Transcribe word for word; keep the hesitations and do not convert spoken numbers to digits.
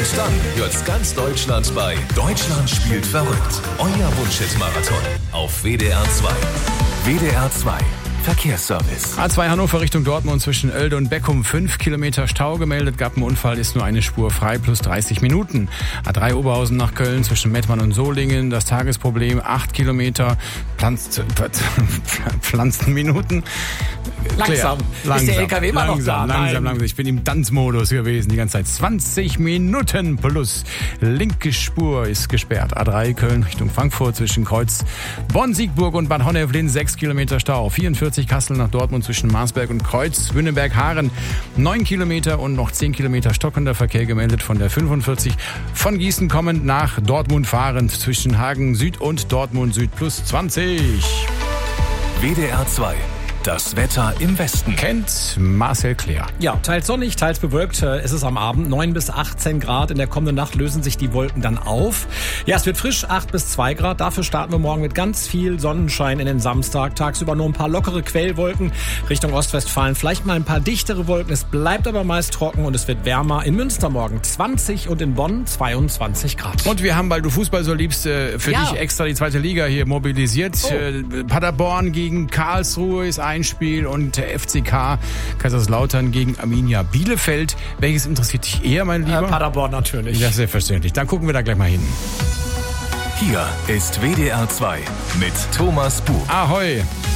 Und dann hört's ganz Deutschland bei Deutschland spielt verrückt. Euer Wunschhit-Marathon auf W D R zwei. W D R zwei Verkehrsservice. A zwei Hannover Richtung Dortmund zwischen Oelde und Beckum. Fünf Kilometer Stau gemeldet. Gab einen Unfall, ist nur eine Spur frei, plus dreißig Minuten. A drei Oberhausen nach Köln zwischen Mettmann und Solingen. Das Tagesproblem, acht Kilometer, Pflanz, Pflanzenminuten. Langsam. langsam. Ist der L K W immer noch langsam, da? Langsam, Nein. langsam. Ich bin im Tanzmodus gewesen die ganze Zeit. zwanzig Minuten plus. Linke Spur ist gesperrt. A drei Köln Richtung Frankfurt zwischen Kreuz Bonn, Siegburg und Bad Honneflin. sechs Kilometer Stau. vierundvierzig Kassel nach Dortmund zwischen Marsberg und Kreuz. Wünnenberg-Haaren neun Kilometer und noch zehn Kilometer stockender Verkehr gemeldet von der fünfundvierzig. Von Gießen kommend nach Dortmund fahrend zwischen Hagen Süd und Dortmund Süd plus zwanzig. W D R zwei. Das Wetter im Westen. Kennt Marcel Klär. Ja, teils sonnig, teils bewölkt. Es ist am Abend neun bis achtzehn Grad. In der kommenden Nacht lösen sich die Wolken dann auf. Ja, es wird frisch, acht bis zwei Grad. Dafür starten wir morgen mit ganz viel Sonnenschein in den Samstag. Tagsüber nur ein paar lockere Quellwolken. Richtung Ostwestfalen vielleicht mal ein paar dichtere Wolken. Es bleibt aber meist trocken und es wird wärmer. In Münster morgen zwanzig und in Bonn zweiundzwanzig Grad. Und wir haben, weil du Fußball so liebst, für Ja. dich extra die zweite Liga hier mobilisiert. Oh. Paderborn gegen Karlsruhe ist ein Spiel und der F C K Kaiserslautern gegen Arminia Bielefeld. Welches interessiert dich eher, mein Lieber? Äh, Paderborn natürlich. Ja, selbstverständlich. Dann gucken wir da gleich mal hin. Hier ist W D R zwei mit Thomas Buch. Ahoi!